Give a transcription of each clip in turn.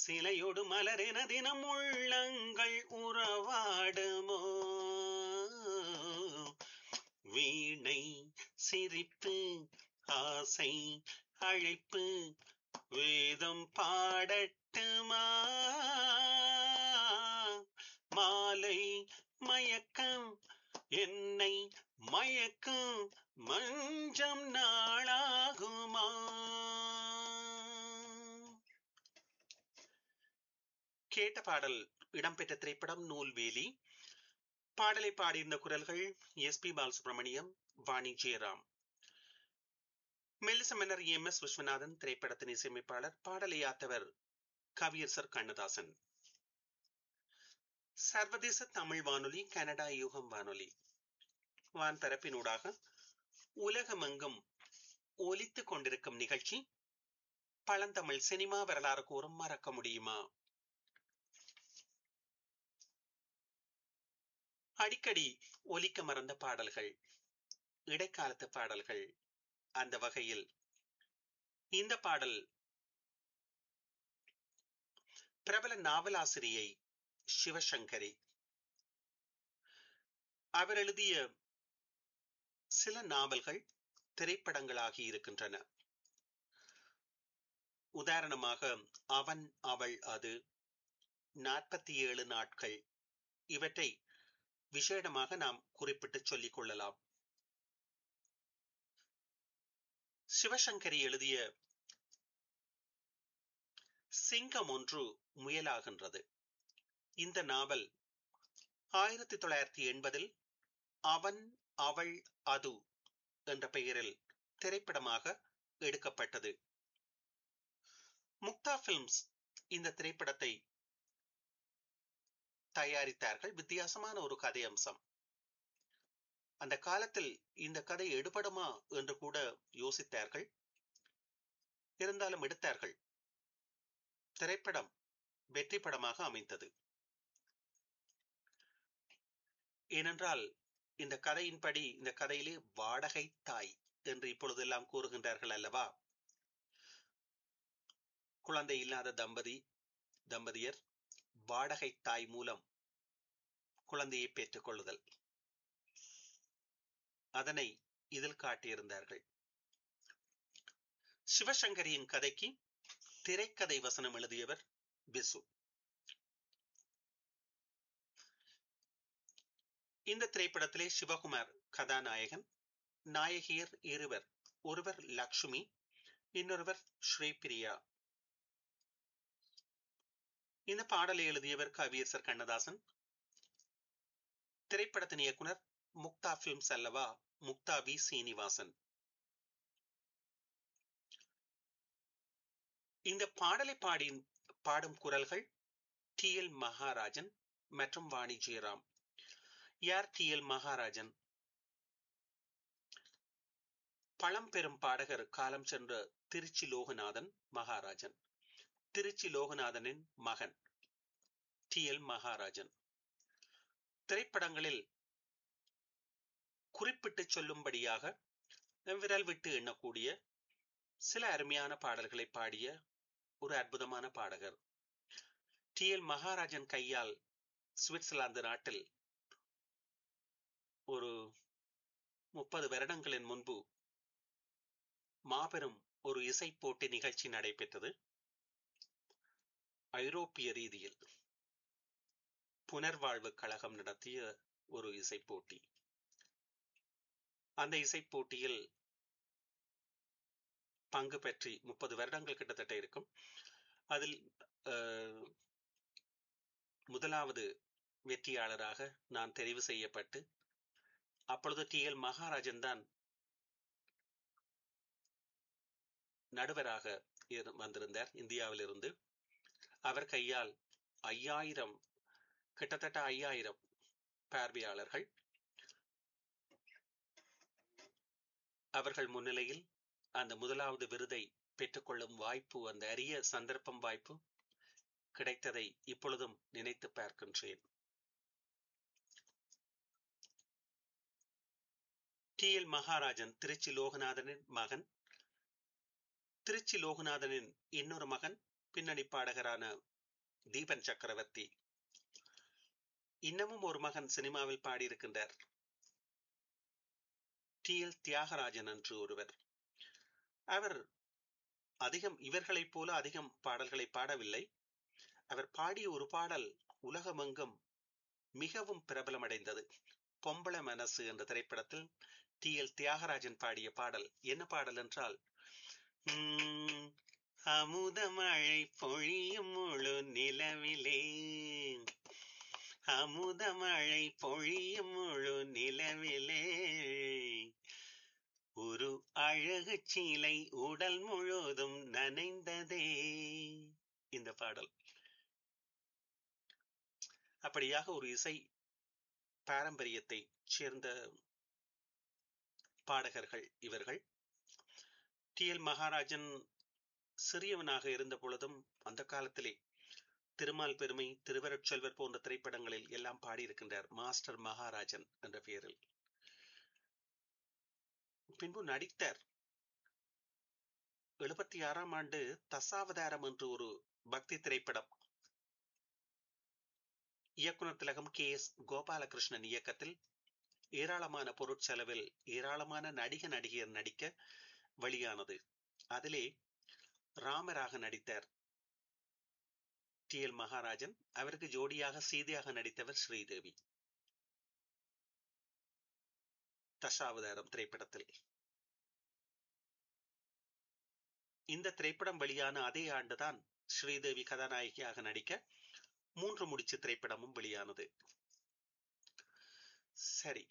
சிலையொடு மலரென தினம் உள்ளங்கள் உறவாடுமோ? வீணை சிரிப்பு, ஆசை அழைப்பு, வேதம் பாடட்டுமா? மாலை மயக்கம் என்னை மயக்கும், மஞ்சம் நாளாகுமா? கேட்ட பாடல் இடம்பெற்ற திரைப்படம் நூல்வேலி. பாடலை பாடியிருந்த குரல்கள் எஸ்.பி. பாலசுப்ரமணியம், வாணி ஜெயராம். மெல்லிச மன்னர் எம்.எஸ். விஸ்வநாதன் திரைப்படத்தின் இசையமைப்பாளர். பாடலை யாத்தவர் கவியரசர் கண்ணதாசன். சர்வதேச தமிழ் வானொலி, கனடா யூகம் வானொலி வான்பரப்பினூடாக உலகமெங்கும் ஒலித்துக் கொண்டிருக்கும் நிகழ்ச்சி பழந்தமிழ் சினிமா வரலாறு கூறும் மறக்க முடியுமா? அடிக்கடி ஒலிக்க மறந்த பாடல்கள், இடைக்காலத்து பாடல்கள். அந்த வகையில் இந்த பாடல் பிரபல நாவலாசிரியை சிவசங்கரி அவர் எழுதிய சில நாவல்கள் திரைப்படங்களாகி இருக்கின்றன. உதாரணமாக அவன் அவள் அது, 47 நாட்கள், இவற்றை விசேடமாக நாம் குறிப்பிட்டு சொல்லிக் கொள்ளலாம். சிவசங்கரி எழுதிய சிங்கம் ஒன்று முயலாகின்றது இந்த நாவல் 1980 அவன் அவள் அது என்ற பெயரில் திரைப்படமாக எடுக்கப்பட்டது. முக்தா பிலிம்ஸ் இந்த திரைப்படத்தை தயாரித்தார்கள். வித்தியாசமான ஒரு கதை அம்சம். அந்த காலத்தில் இந்த கதை எடுபடுமா என்று கூட யோசித்தார்கள். இருந்தாலும் எடுத்தார்கள். திரைப்படம் வெற்றி படமாக அமைந்தது. ஏனென்றால் இந்த கதையின்படி, இந்த கதையிலே வாடகை தாய் என்று இப்பொழுதெல்லாம் கூறுகின்றார்கள் அல்லவா? குழந்தை இல்லாத தம்பதியர் வாடகை தாய் மூலம் குழந்தையை பெற்றுக் கொள்ளுதல், அதனை இதில் காட்டியிருந்தார்கள். சிவசங்கரியின் கதைக்கு திரைக்கதை வசனம் எழுதியவர் பிசு. இந்த திரைப்படத்திலே சிவகுமார் கதாநாயகன். நாயகியர் இருவர். ஒருவர் லக்ஷ்மி, இன்னொருவர் ஸ்ரீபிரியா. இந்த பாடலை எழுதியவர் கவியரசர் கண்ணதாசன். திரைப்படத்தின் இயக்குனர் முக்தா பிலிம்ஸ் அல்லவா, முக்தா வி சீனிவாசன். இந்த பாடலை பாடும் குரல்கள் டி.எல். மகாராஜன் மற்றும் வாணி ஜெயராம். யார் டி.எல். மகாராஜன்? பழம்பெரும் பாடகர், காலம் சென்ற திருச்சி லோகநாதன் மகாராஜன். திருச்சி லோகநாதனின் மகன் டி.எல். மகாராஜன். திரைப்படங்களில் குறிப்பிட்டு சொல்லும்படியாக விரல் விட்டு எண்ணக்கூடிய சில அருமையான பாடல்களை பாடிய ஒரு அற்புதமான பாடகர். டி.எல். மகாராஜன் கையால் சுவிட்சர்லாந்து நாட்டில் ஒரு 30 வருடங்களின் முன்பு மாபெரும் ஒரு இசை போட்டி நிகழ்ச்சி நடைபெற்றது. ஐரோப்பிய ரீதியில் புனர்வாழ்வு கழகம் நடத்திய ஒரு இசை போட்டி. அந்த இசை போட்டியில் பங்கு பெற்றி 30 வருடங்கள் கிட்டத்தட்ட இருக்கும். அதில் முதலாவது வெற்றியாளராக நான் தெரிவு செய்யப்பட்டு, அப்பொழுது டி.எல். மகாராஜன் தான் நடுவராக வந்திருந்தார் இந்தியாவிலிருந்து. அவர் கையால் 5000, கிட்டத்தட்ட 5000 பார்வையாளர்கள் அவர்கள் முன்னிலையில் அந்த முதலாவது விருதை பெற்றுக்கொள்ளும் வாய்ப்பு, அந்த அரிய சந்தர்ப்பம், வாய்ப்பு கிடைத்ததை இப்பொழுதும் நினைத்து பார்க்கின்றேன். டி.எல். மகாராஜன் திருச்சி லோகநாதனின் மகன். திருச்சி லோகநாதனின் இன்னொரு மகன் பின்னணி பாடகரான தீபன் சக்கரவர்த்தி. இன்னமும் ஒரு மகன் சினிமாவில் பாடியிருக்கின்றார், டி.எல். தியாகராஜன் என்று ஒருவர். அவர் இவர்களைப் போல அதிகம் பாடல்களை பாடவில்லை. அவர் பாடிய ஒரு பாடல் உலகமெங்கும் மிகவும் பிரபலமடைந்தது. பொம்பள மனசு என்ற திரைப்படத்தில் டி.எல். தியாகராஜன் பாடிய பாடல். என்ன பாடல் என்றால், அமுதமழை பொழியும் முழு நிலவிலே, அமுதமழை பொழியும் முழு நிலவிலே, ஒரு அழகு சீலை உடல் முழுதும் நனைந்ததே. இந்த பாடல் அப்படியாக ஒரு இசை பாரம்பரியத்தை சேர்ந்த பாடகர்கள் இவர்கள். டி.எல். மகாராஜன் சிறியவனாக இருந்த பொழுதும் அந்த காலத்திலே திருமால் பெருமை, திருவருட்செல்வர் போன்ற திரைப்படங்களில் எல்லாம் பாடியிருக்கின்றார், மாஸ்டர் மகாராஜன் என்ற பெயரில். பின்பு நடித்தார். 76ஆம் ஆண்டு தசாவதாரம் என்று ஒரு பக்தி திரைப்படம், இயக்குனர் திலகம் கே.எஸ். கோபாலகிருஷ்ணன் இயக்கத்தில் ஏராளமான பொருட்செலவில் ஏராளமான நடிகர் நடிக்க வெளியானது. அதிலே ராமராக நடித்தார் டி.எல். மகாராஜன். அவருக்கு ஜோடியாக சீதையாக நடித்தவர் ஸ்ரீதேவி. தசாவதாரம் திரைப்படத்தில். இந்த திரைப்படம் வெளியான அதே ஆண்டுதான் ஸ்ரீதேவி கதாநாயகியாக நடிக்க 3 முடிச்சு திரைப்படமும் வெளியானது. சரி,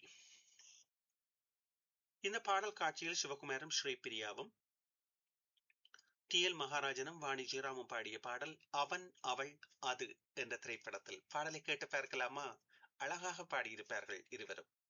இந்த பாடல் காட்சியில் சிவகுமாரும் ஸ்ரீபிரியாவும், டி.எல். மகாராஜனும் வாணி ஜெயராமும் பாடிய பாடல் அவன் அவள் அது என்ற திரைப்படத்தில். பாடலை கேட்டு பார்க்கலாமா? அழகாக பாடியிருப்பார்கள் இருவரும்.